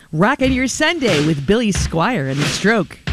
Rockin' your Sunday with Billy Squire and The Stroke.